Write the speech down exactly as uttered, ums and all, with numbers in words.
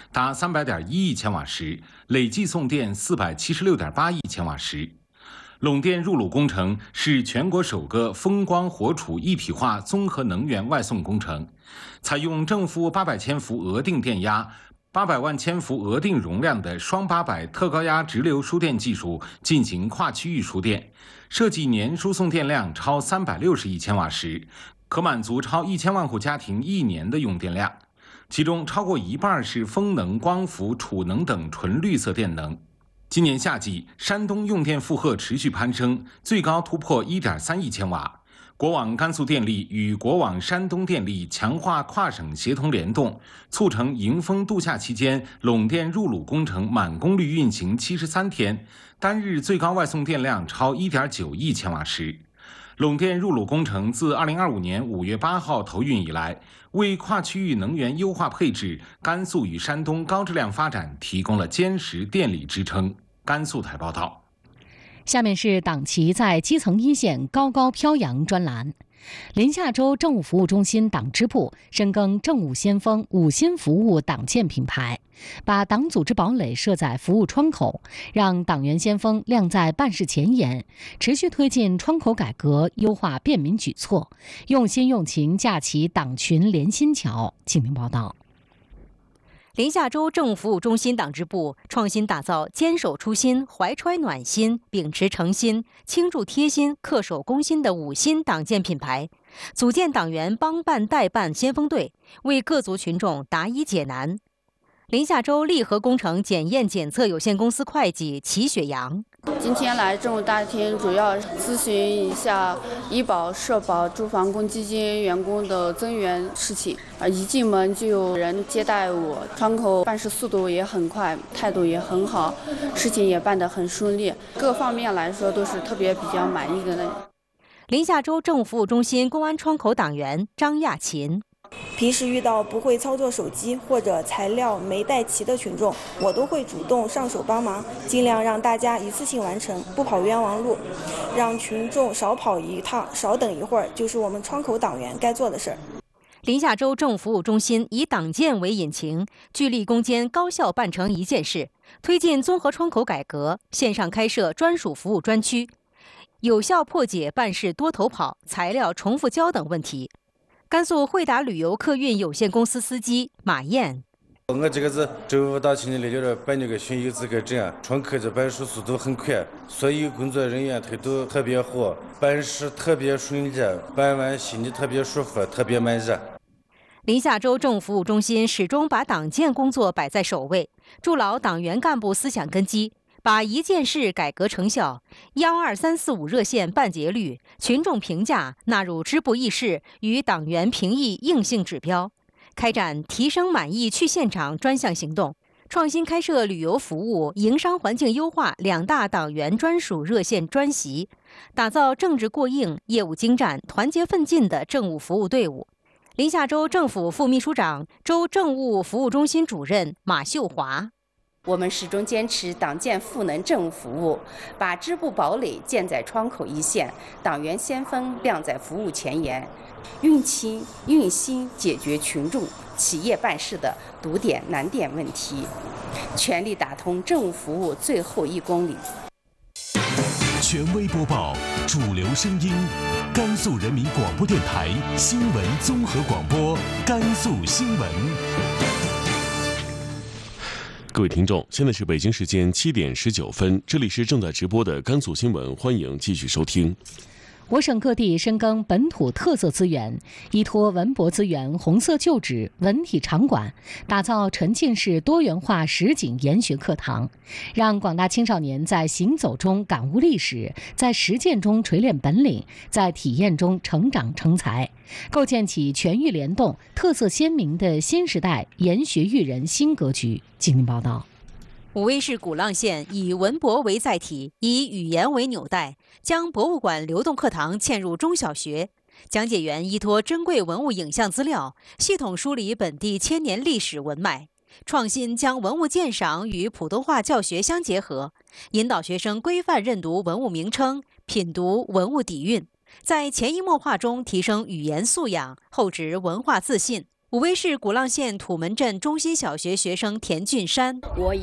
达三百点一亿千瓦时，累计送电四百七十六点八亿千瓦时。陇电入鲁工程是全国首个风光火储一体化综合能源外送工程，采用正负八百千伏额定电压、八百万千伏额定容量的双八百特高压直流输电技术进行跨区域输电，设计年输送电量超三百六十亿千瓦时，可满足超一千万户家庭一年的用电量，其中超过一半是风能、光伏、储能等纯绿色电能。今年夏季，山东用电负荷持续攀升，最高突破 一点三亿千瓦。国网甘肃电力与国网山东电力强化跨省协同联动，促成迎风度夏期间陇电入鲁工程满功率运行七十三天，单日最高外送电量超 一点九亿千瓦时。陇电入鲁工程自二零二五年五月八号投运以来，为跨区域能源优化配置、甘肃与山东高质量发展提供了坚实电力支撑。甘肃台报道。 下面是党旗在基层一线高高飘扬专栏。临夏州政务服务中心党支部深耕政务先锋五新服务党建品牌，把党组织堡垒设在服务窗口，让党员先锋亮在办事前沿，持续推进窗口改革，优化便民举措，用心用情架起党群连心桥。请听报道。 临夏州政务服务中心党支部创新打造坚守初心、怀揣暖心、秉持诚心、倾注贴心、恪守公心的五新党建品牌，组建党员帮办代办先锋队，为各族群众答疑解难。临夏州利和工程检验检测有限公司会计齐雪阳。 今天来政务大厅，主要咨询一下医保、社保、住房公积金员工的增员事情。啊，一进门就有人接待我，窗口办事速度也很快，态度也很好，事情也办得很顺利，各方面来说都是特别比较满意的那种。 临夏州政务服务中心公安窗口党员张亚琴。 平时遇到不会操作手机或者材料没带齐的群众，我都会主动上手帮忙，尽量让大家一次性完成，不跑冤枉路，让群众少跑一趟、少等一会儿，就是我们窗口党员该做的事儿。 临夏州政务服务中心以党建为引擎，聚力攻坚，高效办成一件事，推进综合窗口改革，线上开设专属服务专区，有效破解办事多头跑、材料重复交等问题。甘肃惠达旅游客运有限公司司机马燕， 我这个是政务大厅里头办那个巡游资格证，窗口的办事速度很快，所有工作人员态度特别好，办事特别顺利，办完心里特别舒服，特别满意。 临夏州政务服务中心始终把党建工作摆在首位，筑牢党员干部思想根基，把一件事改革成效、幺二三四五热线办结率、群众评价纳入支部议事与党员评议硬性指标，开展提升满意去现场专项行动，创新开设旅游服务、营商环境优化两大党员专属热线专席，打造政治过硬、业务精湛、团结奋进的政务服务队伍。临夏州政府副秘书长、州政务服务中心主任马秀华。 我们始终坚持党建赋能政务服务，把支部堡垒建在窗口一线，党员先锋亮在服务前沿，用心用心解决群众、企业办事的堵点难点问题，全力打通政务服务最后一公里。 权威播报，主流声音，甘肃人民广播电台新闻综合广播，甘肃新闻。各位听众，现在是北京时间七点十九分，这里是正在直播的甘肃新闻，欢迎继续收听。 我省各地深耕本土特色资源，依托文博资源、红色旧址、文体场馆，打造沉浸式多元化实景研学课堂，让广大青少年在行走中感悟历史，在实践中锤炼本领，在体验中成长成才，构建起全域联动、特色鲜明的新时代研学育人新格局。请听报道。 武威市鼓浪县以文博为载体，以语言为纽带，将博物馆流动课堂嵌入中小学。讲解员依托珍贵文物影像资料，系统梳理本地千年历史文脉，创新将文物鉴赏与普通话教学相结合，引导学生规范认读文物名称，品读文物底蕴，在潜移默化中提升语言素养，厚植文化自信。 武威市鼓浪县土门镇中心小学学生田俊山， 我